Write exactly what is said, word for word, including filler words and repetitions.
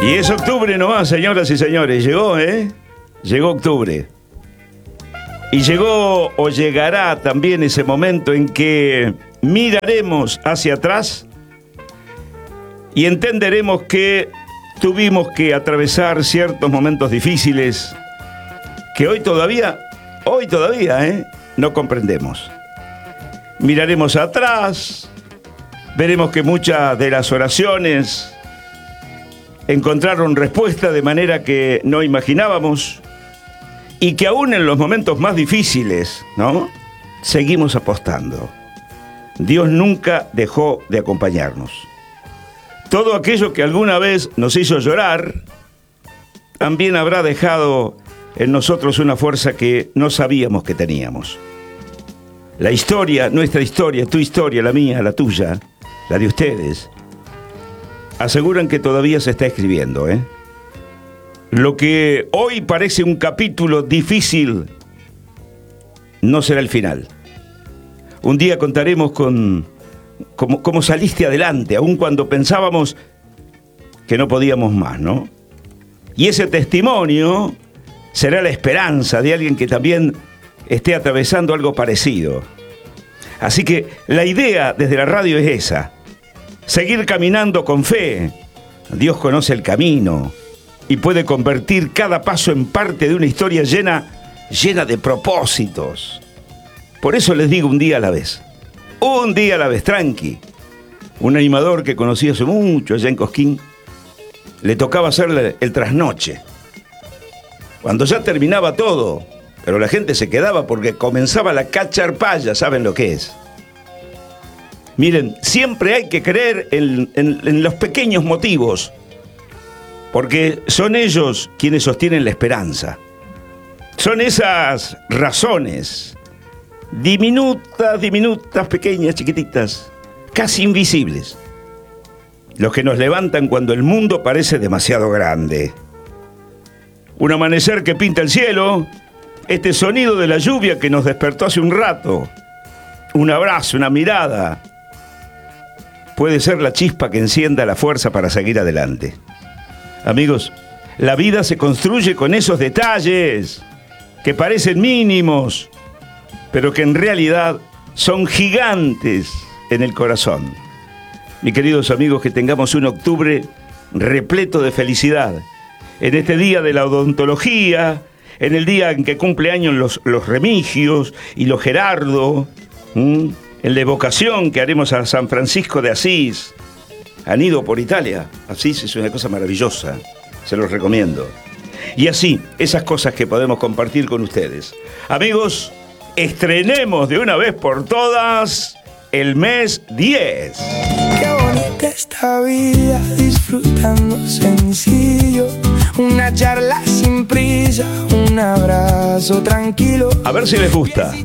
Y es octubre nomás, señoras y señores. Llegó, ¿eh? Llegó octubre. Y llegó o llegará también ese momento en que miraremos hacia atrás y entenderemos que tuvimos que atravesar ciertos momentos difíciles que hoy todavía, hoy todavía, ¿eh? no comprendemos. Miraremos atrás, veremos que muchas de las oraciones encontraron respuesta de manera que no imaginábamos y que aún en los momentos más difíciles, ¿no? Seguimos apostando. Dios nunca dejó de acompañarnos. Todo aquello que alguna vez nos hizo llorar, también habrá dejado en nosotros una fuerza que no sabíamos que teníamos. La historia, nuestra historia, tu historia, la mía, la tuya, la de ustedes, aseguran que todavía se está escribiendo, ¿eh? Lo que hoy parece un capítulo difícil no será el final. Un día contaremos con cómo, cómo saliste adelante, aun cuando pensábamos que no podíamos más, ¿no? Y ese testimonio será la esperanza de alguien que también esté atravesando algo parecido. Así que la idea desde la radio es esa: seguir caminando con fe. Dios conoce el camino y puede convertir cada paso en parte de una historia llena, llena de propósitos. Por eso les digo un día a la vez. Un día a la vez, tranqui. Un animador que conocí hace mucho allá en Cosquín, le tocaba hacer el trasnoche. Cuando ya terminaba todo, pero la gente se quedaba porque comenzaba la cacharpaya, ¿saben lo que es? Miren, siempre hay que creer en, en, en los pequeños motivos, porque son ellos quienes sostienen la esperanza. Son esas razones diminutas, diminutas, pequeñas, chiquititas, casi invisibles, los que nos levantan cuando el mundo parece demasiado grande. Un amanecer que pinta el cielo, este sonido de la lluvia que nos despertó hace un rato, un abrazo, una mirada, puede ser la chispa que encienda la fuerza para seguir adelante. Amigos, la vida se construye con esos detalles que parecen mínimos, pero que en realidad son gigantes en el corazón. Mis queridos amigos, que tengamos un octubre repleto de felicidad. En este día de la odontología, en el día en que cumple años los, los Remigios y los Gerardo, ¿m? en la evocación que haremos a San Francisco de Asís, han ido por Italia. Asís es una cosa maravillosa, se los recomiendo. Y así, esas cosas que podemos compartir con ustedes. Amigos, estrenemos de una vez por todas el mes diez. Qué bonita esta vida, disfrutando sencillo. Una charla sin prisa, un abrazo tranquilo. A ver si les gusta.